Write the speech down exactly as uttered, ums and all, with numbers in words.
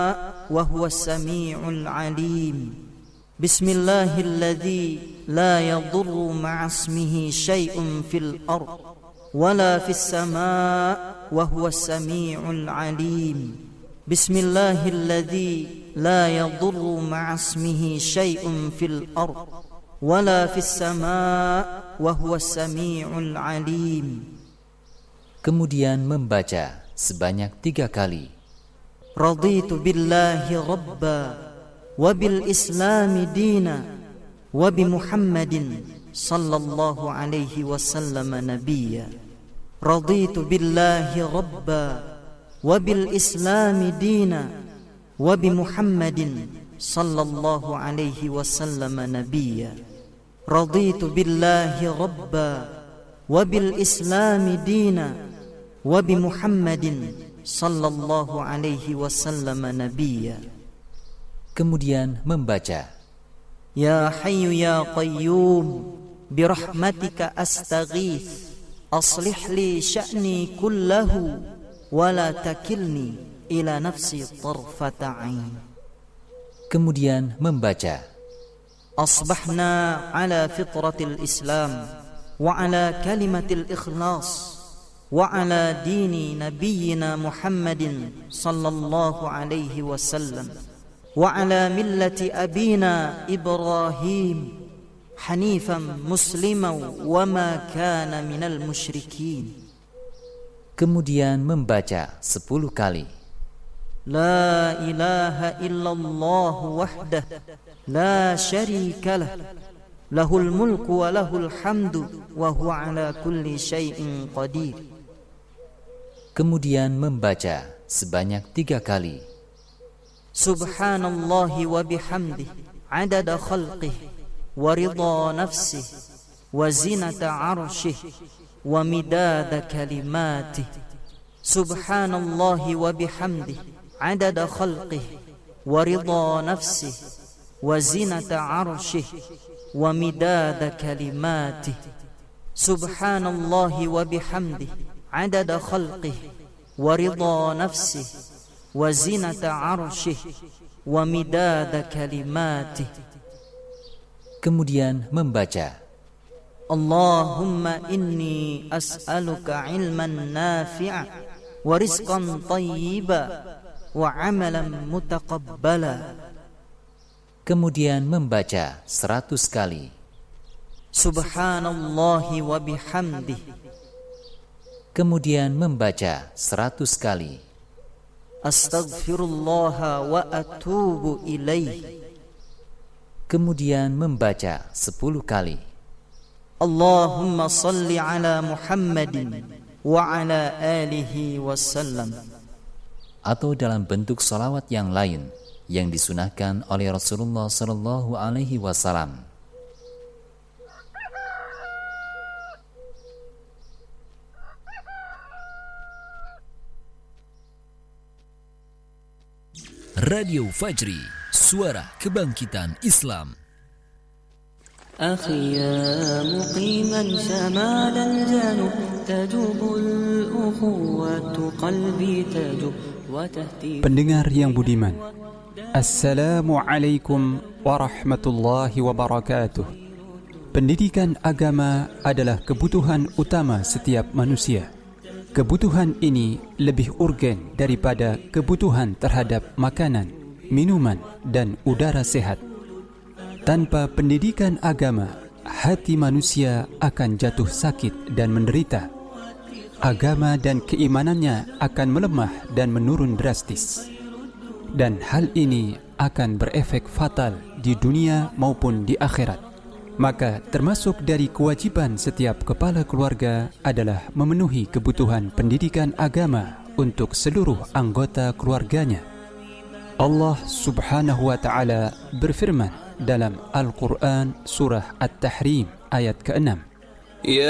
وهو السميع العليم بسم الله الذي لا يضر مع اسمه شيء في الأرض ولا في السماء وهو السميع العليم بسم الله الذي لا يضر مع اسمه شيء في الأرض ولا في السماء وهو السميع العليم. Kemudian membaca sebanyak tiga kali. Raditu billahi rabba wa bil islami dina wa bi Muhammadin sallallahu alaihi wasallam nabiyya. Raditu billahi rabba wa bil islami dina wa bi Muhammadin sallallahu alaihi wasallam nabiyya. Raditu billahi rabba wa bil islami dina wa bi Muhammadin sallallahu alaihi wasallam nabiyya. Kemudian membaca Ya Hayyu ya Qayyum bi rahmatika astaghits aslih li sya'ni kullahu wa la takilni ila nafsi tarfata 'ain. Kemudian membaca Asbahna ala fitratil Islam wa ala kalimatil ikhlas وعلى دين نبينا محمد صلى الله عليه وسلم وعلى ملة أبينا إبراهيم حنيفا مسلما وما كان من المشركين. Kemudian membaca sepuluh kali لا إله إلا الله وحده لا شريك له له الملك وله الحمد وهو على كل شيء قدير. Kemudian membaca sebanyak tiga kali Subhanallahi wa bihamdih adada khalqih wa ridha nafsih wa zinata arshih wa midada kalimatih. Subhanallahi wa bihamdih adada khalqih wa ridha nafsih wa zinata arshih wa midada kalimatih. Subhanallahi wa bihamdih adada khalqih wa ridha nafsih wa zinata arshih wa midada kalimatih. Kemudian membaca Allahumma inni as'aluka ilman nafi'a wa rizqan tayyiba wa amalan mutaqabbala. Kemudian membaca seratus kali Subhanallahi wa bihamdih. Kemudian membaca seratus kali Astaghfirullah wa atubu ilaih. Kemudian membaca sepuluh kali Allahumma salli ala Muhammadin wa ala alihi wasallam. Atau dalam bentuk salawat yang lain yang disunahkan oleh Rasulullah sallallahu alaihi wasallam. Radio Fajri, suara kebangkitan Islam. أخي يا مقيما شمال الجنوب تجوب الأخوة قلبي تجوب وتهتي. Pendengar yang budiman, Assalamualaikum warahmatullahi wabarakatuh. Pendidikan agama adalah kebutuhan utama setiap manusia. Kebutuhan ini lebih urgen daripada kebutuhan terhadap makanan, minuman, dan udara sehat. Tanpa pendidikan agama, hati manusia akan jatuh sakit dan menderita. Agama dan keimanannya akan melemah dan menurun drastis. Dan hal ini akan berefek fatal di dunia maupun di akhirat. Maka termasuk dari kewajiban setiap kepala keluarga adalah memenuhi kebutuhan pendidikan agama untuk seluruh anggota keluarganya. Allah Subhanahu wa taala berfirman dalam Al-Quran surah At-Tahrim ayat keenam.